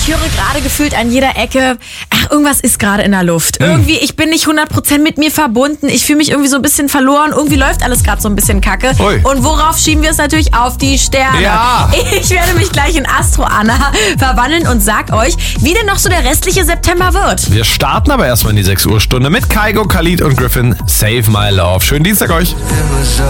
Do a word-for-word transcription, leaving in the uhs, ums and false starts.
höre gerade gefühlt an jeder Ecke, ach, irgendwas ist gerade in der Luft. Hm. Irgendwie, ich bin nicht hundert Prozent mit mir verbunden. Ich fühle mich irgendwie so ein bisschen verloren. Irgendwie läuft alles gerade so ein bisschen kacke. Ui. Und worauf schieben wir es natürlich? Auf die Sterne. Ja. Ich werde mich gleich in Astro-Anna verwandeln und sag euch, wie denn noch so der restliche September wird. Wir starten aber erstmal in die sechs Uhr Stunde mit Kygo, Khalid und Griffin. Save My Love. Schönen Dienstag euch.